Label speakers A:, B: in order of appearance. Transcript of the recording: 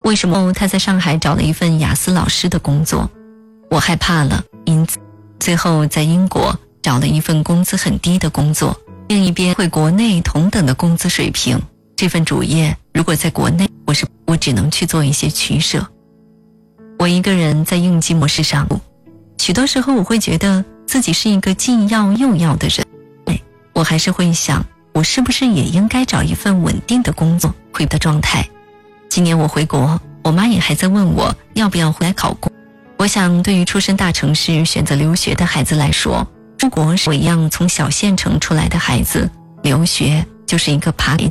A: 为什么他在上海找了一份雅思老师的工作？我害怕了，因此最后在英国找了一份工资很低的工作，另一边会国内同等的工资水平。这份主业如果在国内，我只能去做一些取舍。我一个人在应激模式上，许多时候我会觉得自己是一个既要又要的人，我还是会想，我是不是也应该找一份稳定的工作的状态。今年我回国，我妈也还在问我要不要回来考公。我想对于出身大城市选择留学的孩子来说，出国是我一样从小县城出来的孩子，留学就是一个爬